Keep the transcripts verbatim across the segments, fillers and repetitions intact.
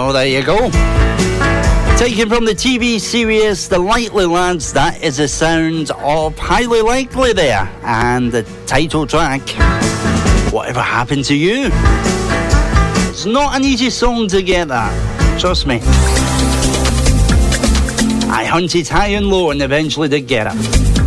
So there you go. Taken from the T V series The Likely Lads, that is the sound of Highly Likely there. And the title track, Whatever Happened to You. It's not an easy song to get that, trust me. I hunted high and low and eventually did get it.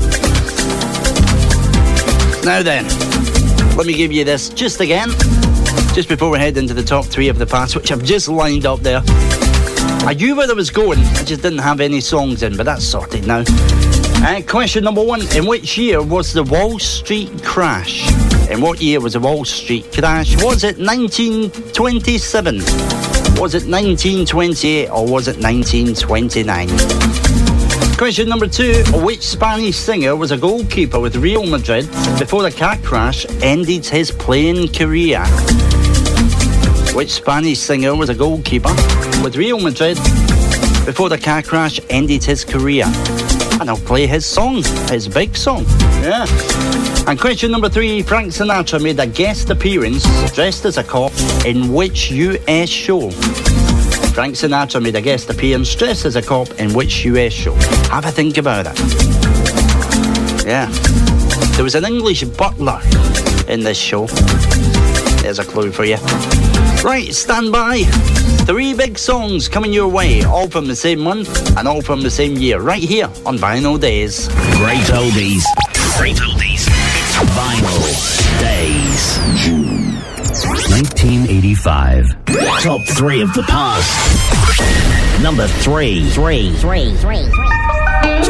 Now then, let me give you this just again, just before we head into the top three of the past, which I've just lined up there. I knew where I was going, I just didn't have any songs in, but that's sorted now. Uh, question number one, in which year was the Wall Street crash? In what year was the Wall Street crash? Was it nineteen twenty-seven? Was it nineteen twenty-eight? Or was it nineteen twenty-nine? Question number two, which Spanish singer was a goalkeeper with Real Madrid before the car crash ended his playing career? Which Spanish singer was a goalkeeper with Real Madrid before the car crash ended his career? And I'll play his song, his big song. Yeah. And question number three, Frank Sinatra made a guest appearance dressed as a cop in which U S show? Frank Sinatra made a guest appearance dressed as a cop in which U S show? Have a think about it. Yeah. There was an English butler in this show. There's a clue for you. Right, stand by. Three big songs coming your way, all from the same month and all from the same year, right here on Vinyl Days. Great oldies. Great oldies. It's Vinyl Days. June nineteen eighty-five. Top three of the past. Number three. Three. Three. Three. Three.